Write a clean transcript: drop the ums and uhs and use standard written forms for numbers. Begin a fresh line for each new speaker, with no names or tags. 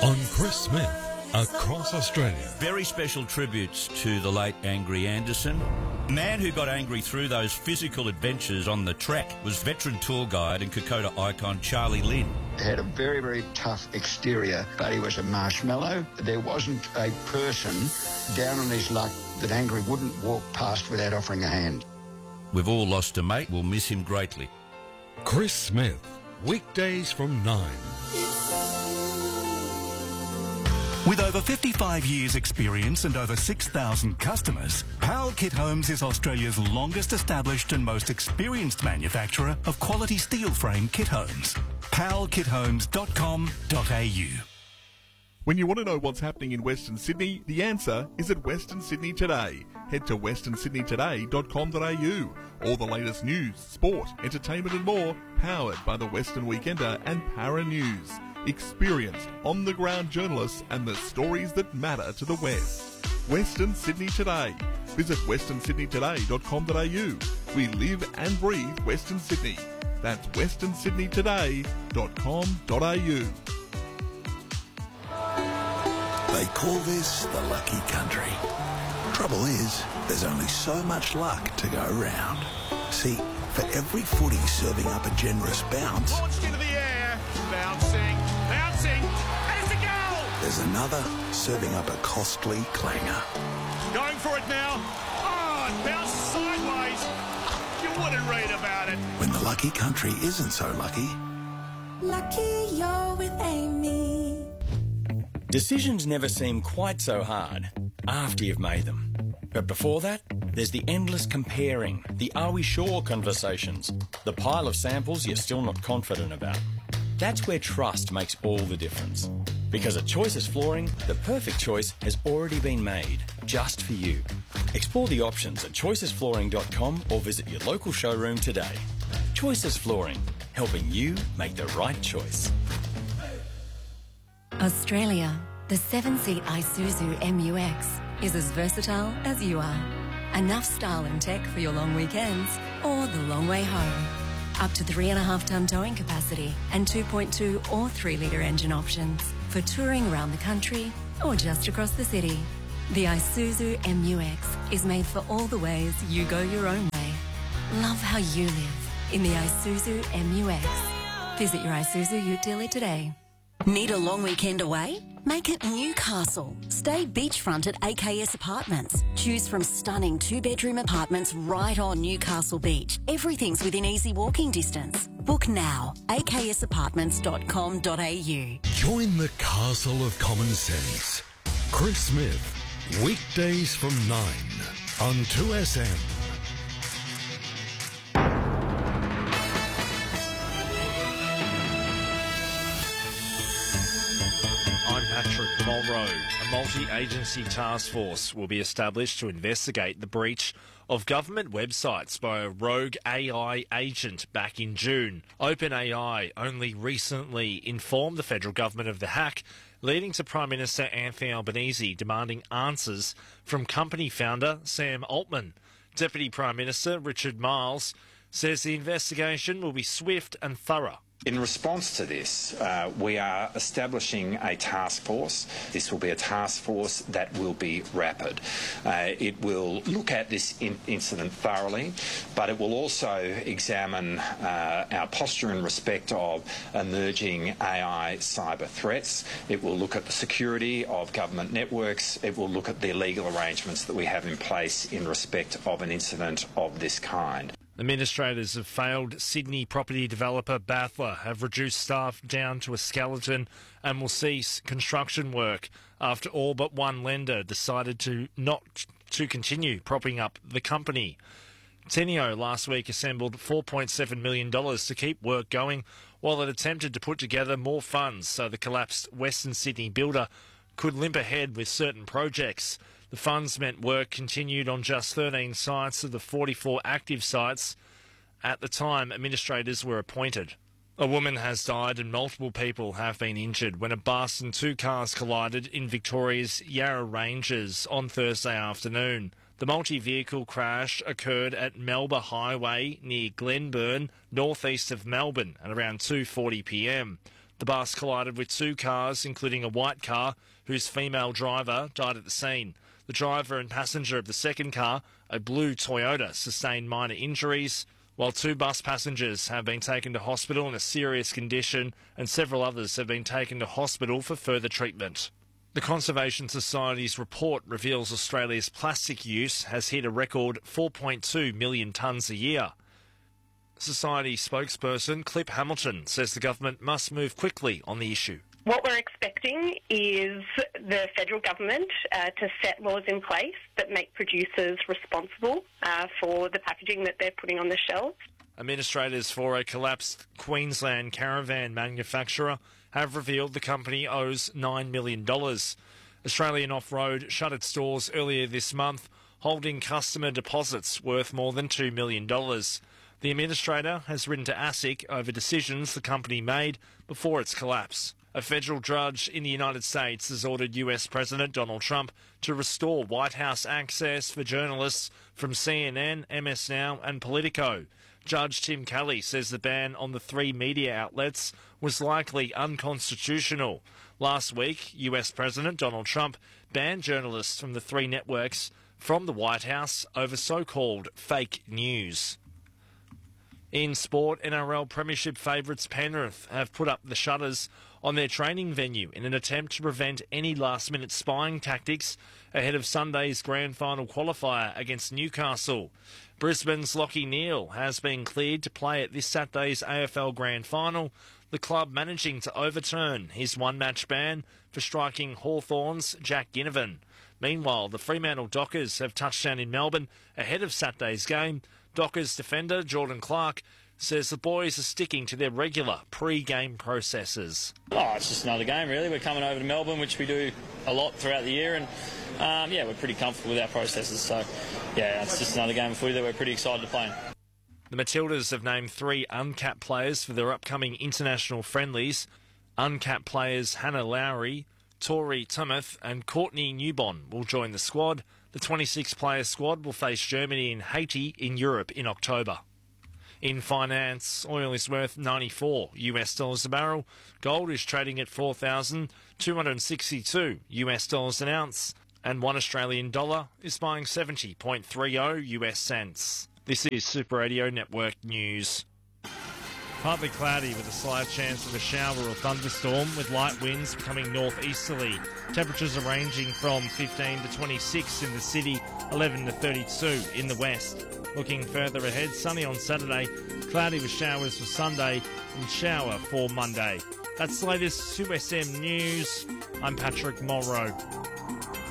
on Chris Smith across Australia.
Very special tributes to the late Angry Anderson. The man who got angry through those physical adventures on the track was veteran tour guide and Kokoda icon Charlie Lynn.
He had a very, very tough exterior, but he was a marshmallow. There wasn't a person down on his luck that Angry wouldn't walk past without offering a hand.
We've all lost a mate. We'll miss him greatly.
Chris Smith, weekdays from 9.
With over 55 years' experience and over 6,000 customers, Powell Kit Homes is Australia's longest established and most experienced manufacturer of quality steel frame kit homes. powellkithomes.com.au.
When you want to know what's happening in Western Sydney, the answer is at Western Sydney Today. Head to westernsydneytoday.com.au. All the latest news, sport, entertainment and more, powered by the Western Weekender and Para News. Experienced, on-the-ground journalists and the stories that matter to the West. Western Sydney Today. Visit westernsydneytoday.com.au. We live and breathe Western Sydney. That's westernsydneytoday.com.au.
They call this the lucky country. Trouble is, there's only so much luck to go around. See, for every footy serving up a generous bounce,
launched into the air, bouncing, and it's a goal!
There's another serving up a costly clanger.
Going for it now. Oh, it bounced sideways. You wouldn't read about it.
When the lucky country isn't so lucky.
Lucky you're with Amy.
Decisions never seem quite so hard after you've made them. But before that, there's the endless comparing, the are we sure conversations, the pile of samples you're still not confident about. That's where trust makes all the difference. Because at Choices Flooring, the perfect choice has already been made, just for you. Explore the options at choicesflooring.com or visit your local showroom today. Choices Flooring, helping you make the right choice.
Australia, the 7-seat Isuzu MU-X is as versatile as you are. Enough style and tech for your long weekends or the long way home. Up to 3.5-tonne towing capacity and 2.2 or 3-litre engine options for touring around the country or just across the city. The Isuzu MU-X is made for all the ways you go your own way. Love how you live in the Isuzu MU-X. Visit your Isuzu Ute dealer today.
Need a long weekend away? Make it Newcastle. Stay beachfront at AKS Apartments. Choose from stunning 2-bedroom apartments right on Newcastle Beach. Everything's within easy walking distance. Book now. aksapartments.com.au.
Join the castle of common sense. Chris Smith, weekdays from 9 on 2SM.
Patrick Mulroe. A multi-agency task force will be established to investigate the breach of government websites by a rogue AI agent back in June. OpenAI only recently informed the federal government of the hack, leading to Prime Minister Anthony Albanese demanding answers from company founder Sam Altman. Deputy Prime Minister Richard Marles says the investigation will be swift and thorough.
In response to this, we are establishing a task force. This will be a task force that will be rapid. It will look at this incident thoroughly, but it will also examine our posture in respect of emerging AI cyber threats. It will look at the security of government networks. It will look at the legal arrangements that we have in place in respect of an incident of this kind.
Administrators of failed Sydney property developer Bathler have reduced staff down to a skeleton and will cease construction work after all but one lender decided not to continue propping up the company. Teneo last week assembled $4.7 million to keep work going while it attempted to put together more funds so the collapsed Western Sydney builder could limp ahead with certain projects. The funds meant work continued on just 13 sites of the 44 active sites at the time administrators were appointed. A woman has died and multiple people have been injured when a bus and 2 cars collided in Victoria's Yarra Ranges on Thursday afternoon. The multi-vehicle crash occurred at Melba Highway near Glenburn, northeast of Melbourne, at around 2:40 p.m. The bus collided with two cars, including a white car, whose female driver died at the scene. The driver and passenger of the second car, a blue Toyota, sustained minor injuries, while two bus passengers have been taken to hospital in a serious condition and several others have been taken to hospital for further treatment. The Conservation Society's report reveals Australia's plastic use has hit a record 4.2 million tonnes a year. Society spokesperson Clip Hamilton says the government must move quickly on the issue.
What we're expecting is the federal government to set laws in place that make producers responsible for the packaging that they're putting on the shelves.
Administrators for a collapsed Queensland caravan manufacturer have revealed the company owes $9 million. Australian Off-Road shut its doors earlier this month, holding customer deposits worth more than $2 million. The administrator has written to ASIC over decisions the company made before its collapse. A federal judge in the United States has ordered US President Donald Trump to restore White House access for journalists from CNN, MS Now and Politico. Judge Tim Kelly says the ban on the three media outlets was likely unconstitutional. Last week, US President Donald Trump banned journalists from the three networks from the White House over so-called fake news. In sport, NRL Premiership favourites Penrith have put up the shutters on their training venue in an attempt to prevent any last-minute spying tactics ahead of Sunday's grand final qualifier against Newcastle. Brisbane's Lachie Neale has been cleared to play at this Saturday's AFL grand final, the club managing to overturn his one-match ban for striking Hawthorn's Jack Ginnivan. Meanwhile, the Fremantle Dockers have touched down in Melbourne ahead of Saturday's game. Dockers defender Jordan Clark says the boys are sticking to their regular pre-game processes.
Oh, it's just another game, really. We're coming over to Melbourne, which we do a lot throughout the year, and we're pretty comfortable with our processes. So, it's just another game of footy that we're pretty excited to play in.
The Matildas have named 3 uncapped players for their upcoming international friendlies. Uncapped players Hannah Lowry, Tori Timoth and Courtney Newbon will join the squad. The 26-player squad will face Germany and Haiti in Europe in October. In finance, oil is worth $94 a barrel. Gold is trading at $4,262 an ounce. And $1 Australian dollar is buying 70.30 US cents. This is Super Radio Network News. Partly cloudy with a slight chance of a shower or thunderstorm, with light winds becoming northeasterly. Temperatures are ranging from 15 to 26 in the city, 11 to 32 in the west. Looking further ahead, sunny on Saturday, cloudy with showers for Sunday and shower for Monday. That's the latest 2SM News. I'm Patrick Mulrow.